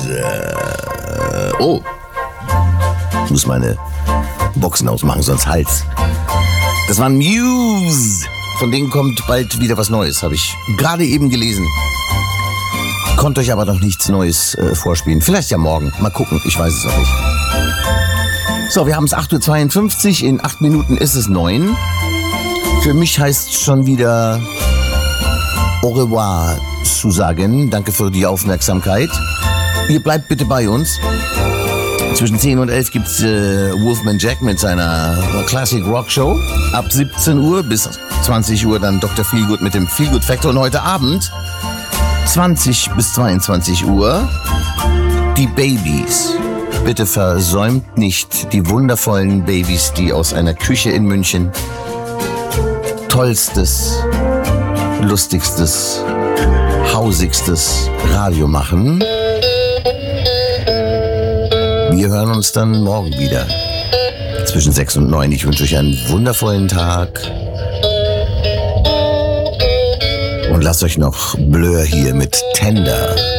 Oh. Ich muss meine Boxen ausmachen, sonst Hals. Das war Muse. Von denen kommt bald wieder was Neues, habe ich gerade eben gelesen. Konnte euch aber noch nichts Neues vorspielen. Vielleicht ja morgen. Mal gucken, ich weiß es noch nicht. So, wir haben es 8.52 Uhr. In 8 Minuten ist es 9. Für mich heißt es schon wieder au revoir zu sagen. Danke für die Aufmerksamkeit. Ihr bleibt bitte bei uns. Zwischen 10 und 11 gibt's Wolfman Jack mit seiner Classic Rock Show. Ab 17 Uhr bis 20 Uhr dann Dr. Feelgood mit dem Feelgood Factor. Und heute Abend 20 bis 22 Uhr die Babys. Bitte versäumt nicht die wundervollen Babys, die aus einer Küche in München tollstes, lustigstes, hausigstes Radio machen. Wir hören uns dann morgen wieder zwischen 6 und 9. Ich wünsche euch einen wundervollen Tag. Und lasst euch noch Blur hier mit Tender.